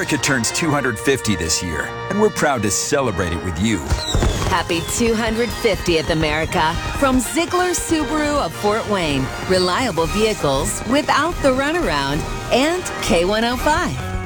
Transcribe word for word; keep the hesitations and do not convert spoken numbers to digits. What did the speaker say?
America turns two hundred fifty this year, and we're proud to celebrate it with you. Happy two hundred fiftieth, America. From Ziegler Subaru of Fort Wayne. Reliable vehicles without the runaround. And K one oh five.